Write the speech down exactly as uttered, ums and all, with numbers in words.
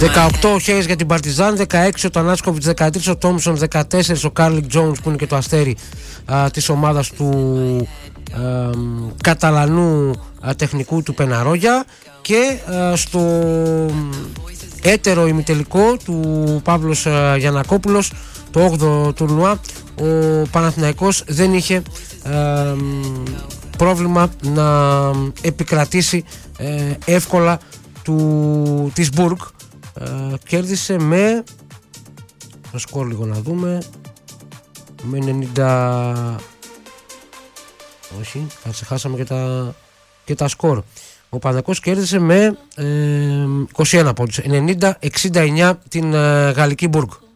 δεκαοκτώ ο Χέις για την Παρτιζάν, δεκαέξι ο Τανάσκοβιτς, δεκατρία ο Τόμσον, δεκατέσσερα ο Κάρλικ Τζόουνς που είναι και το αστέρι α, της ομάδας του α, Καταλανού α, τεχνικού του Πεναρόγια. Και α, στο έτερο ημιτελικό του Παύλος α, Γιαννακόπουλος, το όγδοο τουρνουά, ο Παναθηναϊκός δεν είχε α, πρόβλημα να επικρατήσει ε, εύκολα του, της Μπουργκ. Ε, κέρδισε με, το σκορ λίγο να δούμε, με ενενήντα, όχι, κάτσε, χάσαμε και τα, και τα σκορ. Ο Παναθηναϊκός κέρδισε με ε, είκοσι ένα πόντους, ενενήντα εξήντα εννιά την ε, γαλλική Μπουργκ.